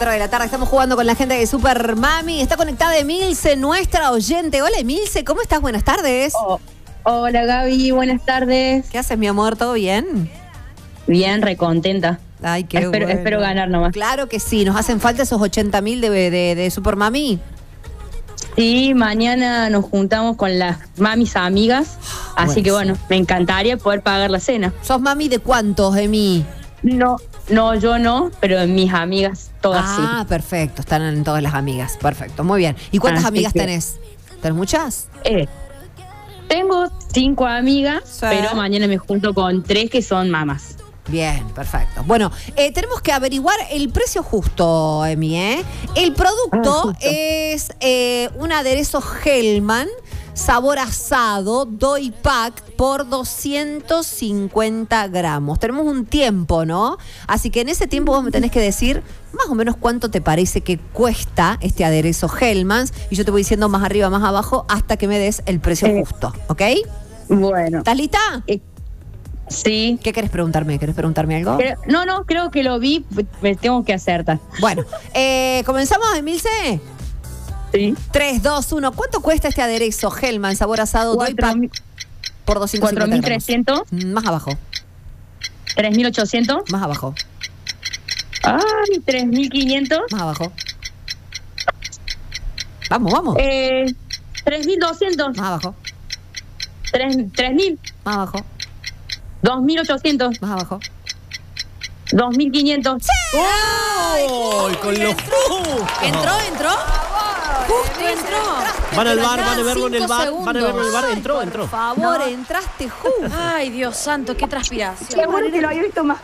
De la tarde estamos jugando con la gente de Super Mami. Está conectada Emilce, nuestra oyente. Hola Emilce, ¿cómo estás? Buenas tardes. Hola Gaby, buenas tardes. ¿Qué haces, mi amor? ¿Todo bien? Bien, recontenta. Ay, qué bueno. Espero ganar nomás. Claro que sí, nos hacen falta esos 80.000 de Super Mami. Sí, mañana nos juntamos con las mamis amigas, así que bueno, me encantaría poder pagar la cena. ¿Sos mami de cuántos, Emi? No, yo no, pero mis amigas todas sí. Ah, perfecto, están en todas las amigas, perfecto, muy bien. ¿Y cuántas amigas tenés? ¿Tenés muchas? Tengo 5 amigas, Sí. pero mañana me junto con 3 que son mamás. Bien, perfecto. Bueno, tenemos que averiguar el precio justo, Emi, ¿eh? El producto justo. es un aderezo Hellman, sabor asado, doy pack por 250 gramos. Tenemos un tiempo, ¿no? Así que en ese tiempo vos me tenés que decir más o menos cuánto te parece que cuesta este aderezo Hellmann's y yo te voy diciendo más arriba, más abajo, hasta que me des el precio justo, ¿ok? Bueno. ¿Estás lista? Sí. ¿Qué querés preguntarme? ¿Querés preguntarme algo? No, creo que lo vi, me tengo que acertar. Bueno, ¿comenzamos, Emilce? Sí. 3, 2, 1. ¿Cuánto cuesta este aderezo Hellman sabor asado doy pack por 250 4.300. Más abajo. 3.800. Más abajo. Ay, 3.500. Más abajo. Vamos. 3.200. Más abajo. 3.000. Más abajo. 2.800. Más abajo. 2.500. ¡Sí! ¡Oh! Con los ¿Entró? Justo entró. Van al bar, van a verlo en el 5 bar. segundos. Van a verlo en el bar. Entró. Por favor, entraste justo. Ay, Dios santo, qué transpiración. Seguro que lo había visto más.